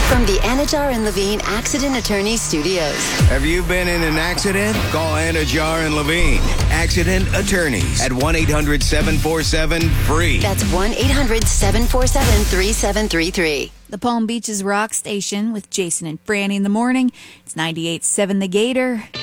From the Anajar and Levine Accident Attorney Studios. Have you been in an accident? Call Anajar and Levine, Accident Attorneys, at 1-800-747-FREE. That's 1-800-747-3733. The Palm Beaches Rock Station with Jason and Franny in the morning. It's 98.7 The Gator.